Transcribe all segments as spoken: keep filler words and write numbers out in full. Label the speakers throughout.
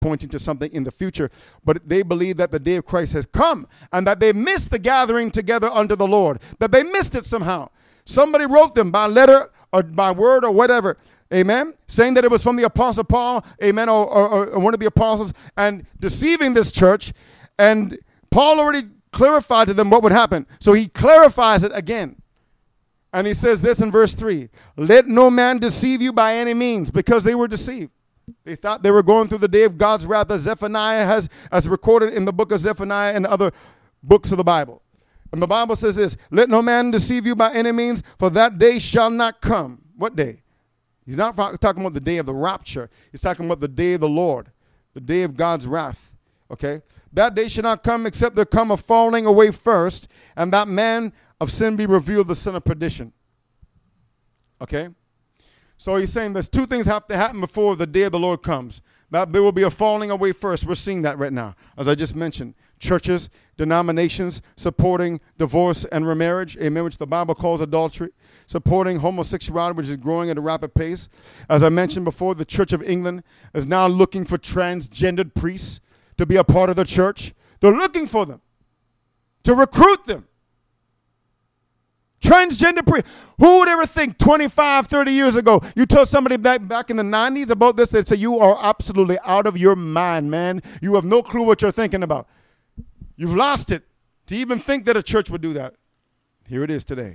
Speaker 1: pointing to something in the future. But they believe that the day of Christ has come and that they missed the gathering together unto the Lord, that they missed it somehow. Somebody wrote them by letter or by word or whatever, amen, saying that it was from the Apostle Paul, amen, or, or, or one of the apostles, and deceiving this church. And Paul already clarified to them what would happen. So he clarifies it again. And he says this in verse three, let no man deceive you by any means, because they were deceived. They thought they were going through the day of God's wrath, as Zephaniah has, as recorded in the book of Zephaniah and other books of the Bible. And the Bible says this, let no man deceive you by any means, for that day shall not come. What day? He's not talking about the day of the rapture. He's talking about the day of the Lord, the day of God's wrath. Okay? That day shall not come except there come a falling away first, and that man of sin be revealed, the son of perdition. Okay? So he's saying there's two things have to happen before the day of the Lord comes. That there will be a falling away first. We're seeing that right now. As I just mentioned, churches, denominations supporting divorce and remarriage, amen, which the Bible calls adultery, supporting homosexuality, which is growing at a rapid pace. As I mentioned before, the Church of England is now looking for transgendered priests to be a part of the church. They're looking for them, to recruit them. Transgender priest. Who would ever think twenty-five, thirty years ago, you told somebody back, back in the nineties about this, they'd say, you are absolutely out of your mind, man. You have no clue what you're thinking about. You've lost it to even think that a church would do that. Here it is today.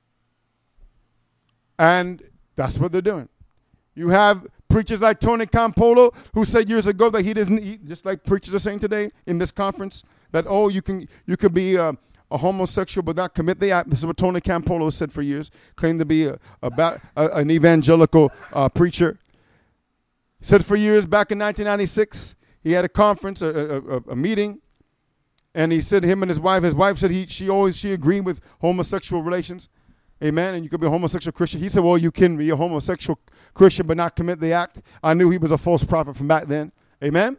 Speaker 1: And that's what they're doing. You have preachers like Tony Campolo, who said years ago that he doesn't eat, just like preachers are saying today in this conference, that, oh, you can you could be uh, a homosexual but not commit the act. This is what Tony Campolo said for years, claimed to be a, a, a, an evangelical uh, preacher. Said for years back in nineteen ninety-six, he had a conference, a, a, a meeting, and he said him and his wife, his wife said he she always, she agreed with homosexual relations. Amen. And you could be a homosexual Christian. He said, well, you can be a homosexual Christian but not commit the act. I knew he was a false prophet from back then. Amen.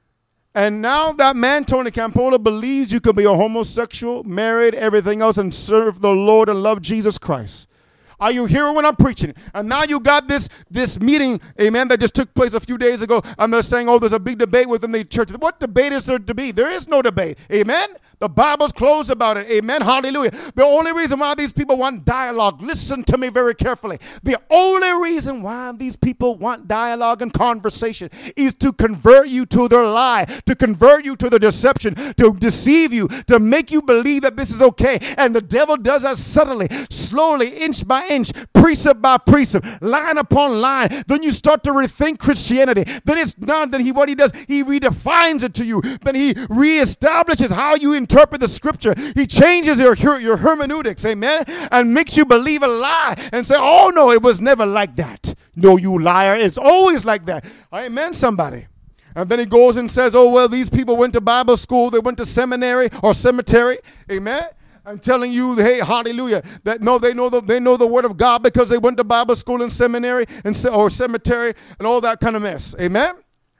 Speaker 1: And now that man, Tony Campolo, believes you can be a homosexual, married, everything else, and serve the Lord and love Jesus Christ. Are you hearing what I'm preaching? And now you got this, this meeting, amen, that just took place a few days ago, and they're saying, oh, there's a big debate within the church. What debate is there to be? There is no debate. Amen? The Bible's closed about it. Amen? Hallelujah. The only reason why these people want dialogue, listen to me very carefully. The only reason why these people want dialogue and conversation is to convert you to their lie, to convert you to their deception, to deceive you, to make you believe that this is okay. And the devil does that subtly, slowly, inch by inch, precept by precept, line upon line. Then you start to rethink Christianity. Then it's not that he what he does, he redefines it to you. Then he reestablishes how you interpret the scripture. He changes your, your hermeneutics, amen, and makes you believe a lie and say, oh no, it was never like that. No, you liar, it's always like that. Amen, somebody. And then he goes and says, oh, well, these people went to Bible school, they went to seminary or cemetery, amen. I'm telling you, hey, hallelujah, that no, they know the they know the word of God because they went to Bible school and seminary and or cemetery and all that kind of mess. Amen.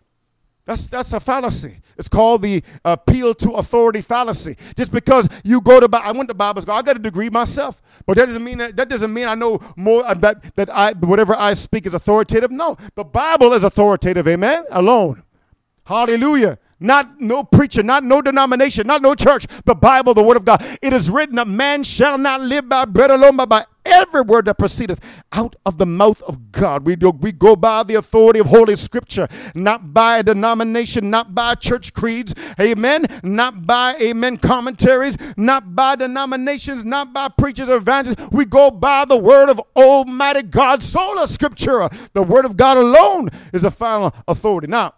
Speaker 1: That's that's a fallacy. It's called the appeal to authority fallacy. Just because you go to I went to Bible school, I got a degree myself, but that doesn't mean that, that doesn't mean I know more that that I whatever I speak is authoritative. No, the Bible is authoritative. Amen. Alone. Hallelujah. Not no preacher, not no denomination, not no church. The Bible, the word of God. It is written, a man shall not live by bread alone, but by every word that proceedeth out of the mouth of God. We do, we go by the authority of Holy Scripture, not by a denomination, not by church creeds, amen, not by, amen, commentaries, not by denominations, not by preachers or evangelists. We go by the word of Almighty God, sola scriptura. The word of God alone is the final authority. Now,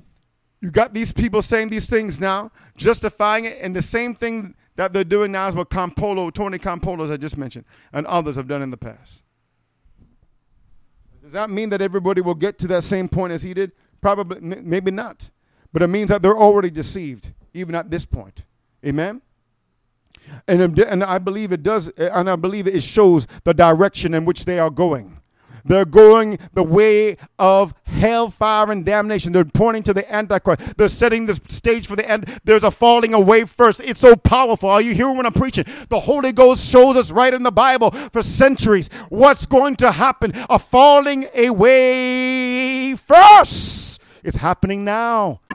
Speaker 1: you got these people saying these things now, justifying it, and the same thing that they're doing now is what Campolo, Tony Campolo, as I just mentioned, and others have done in the past. Does that mean that everybody will get to that same point as he did? Probably, maybe not. But it means that they're already deceived, even at this point. Amen? And, and I believe it does, and I believe it shows the direction in which they are going. They're going the way of hellfire and damnation. They're pointing to the Antichrist. They're setting the stage for the end. There's a falling away first. It's so powerful. Are you hearing what I'm preaching? The Holy Ghost shows us right in the Bible for centuries what's going to happen. A falling away first. It's happening now.